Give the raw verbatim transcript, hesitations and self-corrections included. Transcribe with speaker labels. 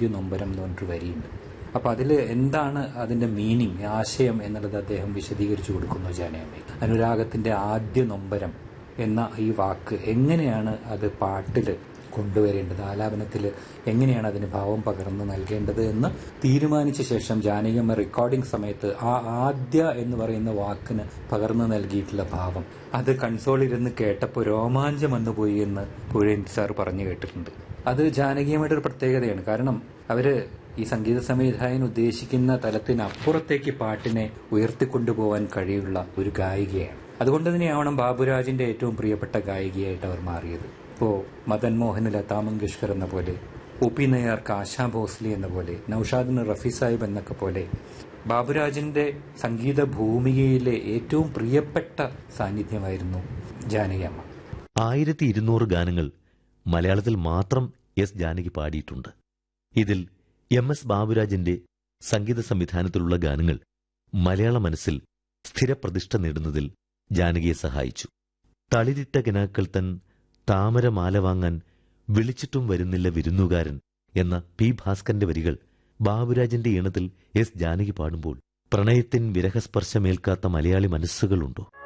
Speaker 1: ആദ്യ നൊമ്പരം എന്ന് പറഞ്ഞിട്ട് വരിയുണ്ട്. അപ്പൊ അതിൽ എന്താണ് അതിന്റെ മീനിങ്, ആശയം എന്നുള്ളത് അദ്ദേഹം വിശദീകരിച്ചു കൊടുക്കുന്നു ജാനകിയമ്മയ്ക്ക്. അനുരാഗത്തിന്റെ ആദ്യ നൊമ്പരം എന്ന ഈ വാക്ക് എങ്ങനെയാണ് അത് പാട്ടിൽ കൊണ്ടുവരേണ്ടത്, ആലാപനത്തിൽ എങ്ങനെയാണ് അതിന് ഭാവം പകർന്ന് നൽകേണ്ടത് എന്ന് തീരുമാനിച്ച ശേഷം ജാനകിയമ്മ റെക്കോർഡിംഗ് സമയത്ത് ആ ആദ്യ എന്ന് പറയുന്ന വാക്കിന് പകർന്നു നൽകിയിട്ടുള്ള ഭാവം അത് കൺസോളിരുന്ന് കേട്ടപ്പോൾ രോമാഞ്ചം വന്നുപോയി എന്ന് പുഴയൻ സാർ പറഞ്ഞു കേട്ടിട്ടുണ്ട്. അത് ജാനകിയമ്മയുടെ ഒരു പ്രത്യേകതയാണ്. കാരണം അവര് ഈ സംഗീത സംവിധായകൻ ഉദ്ദേശിക്കുന്ന തലത്തിനപ്പുറത്തേക്ക് പാട്ടിനെ ഉയർത്തിക്കൊണ്ടുപോകാൻ കഴിയുള്ള ഒരു ഗായികയാണ്. അതുകൊണ്ട് തന്നെയാവണം ബാബുരാജിന്റെ ഏറ്റവും പ്രിയപ്പെട്ട ഗായികയായിട്ട് അവർ മാറിയത്. ഇപ്പോ മദൻ മോഹന് ലതാ മങ്കേഷ്കർ എന്ന പോലെ, ഒ പി നയ്യാർക്ക് ആശാ ഭോസ്ലെ എന്ന പോലെ, നൌഷാദിന് റഫി സാഹിബ് എന്നൊക്കെ പോലെ ബാബുരാജിന്റെ സംഗീത ഭൂമികയിലെ ഏറ്റവും പ്രിയപ്പെട്ട സാന്നിധ്യമായിരുന്നു ജാനകിയമ്മ.
Speaker 2: ആയിരത്തി ഇരുന്നൂറ് ഗാനങ്ങൾ മലയാളത്തിൽ മാത്രം എസ് ജാനകി പാടിയിട്ടുണ്ട്. ഇതിൽ എം എസ് ബാബുരാജിന്റെ സംഗീത സംവിധാനത്തിലുള്ള ഗാനങ്ങൾ മലയാള മനസ്സിൽ സ്ഥിരപ്രതിഷ്ഠ നേടുന്നതിൽ ജാനകിയെ സഹായിച്ചു. തളിരിട്ട കിനാക്കൾ തൻ താമരമാല വാങ്ങാൻ വിളിച്ചിട്ടും വരുന്നില്ല വിരുന്നുകാരൻ എന്ന പി ഭാസ്കരന്റെ വരികൾ ബാബുരാജിന്റെ ഈണത്തിൽ എസ് ജാനകി പാടുമ്പോൾ പ്രണയത്തിൻ വിരഹസ്പർശമേൽക്കാത്ത മലയാളി മനസ്സുകളുണ്ടോ?